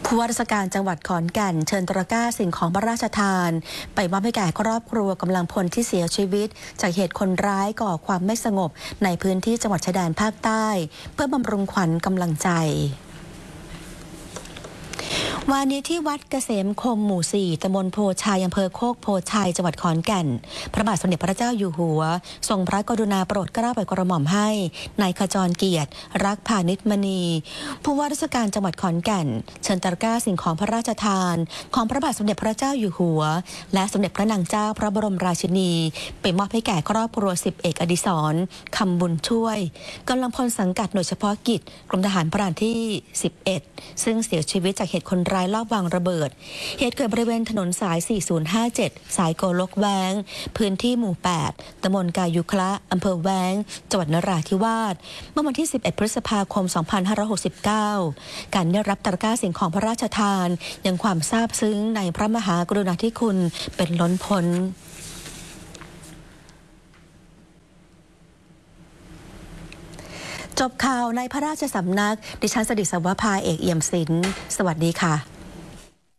ผู้ว่าราชการจังหวัดขอนแก่นเชิญตะกร้าสิ่งของพระราชทานไปมอบให้แก่ครอบครัวกำลังพลที่เสียชีวิตจากเหตุคนร้ายก่อความไม่สงบในพื้นที่จังหวัดชายแดนภาคใต้เพื่อบำรุงขวัญกำลังใจวันนี้ที่วัดเกษมคมหมู่ 4 ตำบลโพชัยอำเภอโคกโพชัยจังหวัดขอนแก่นพระบาทสมเด็จพระเจ้าอยู่หัวทรงพระกรุณาโปรดเกล้าโปรดกระหม่อมให้นายขจรเกียรติรักพานิชมณีผู้ว่าราชการจังหวัดขอนแก่นเชิญตะกร้าสิ่งของพระราชทานของพระบาทสมเด็จพระเจ้าอยู่หัวและสมเด็จพระนางเจ้าพระบรมราชินีไปมอบให้แก่ครอบครัว10 เอกอดิศรคำบุญช่วยกำลังพลสังกัดหน่วยเฉพาะกิจกรมทหารพรานที่11ซึ่งเสียชีวิตจากเหตุคนร้ายลอบวางระเบิดเหตุเกิดบริเวณถนนสาย4057สายโกลกแวงพื้นที่หมู่8ตำบลกายุคละอำเภอแวงจังหวัดนราธิวาสเมื่อวันที่11พฤษภาคม2569การได้รับตะกร้าสิ่งของพระราชทานยังความซาบซึ้งในพระมหากรุณาธิคุณเป็นล้นพ้นจบข่าวในพระราชสำนักดิฉันสดิษวภาเอกเอี่ยมศิลป์สวัสดีค่ะ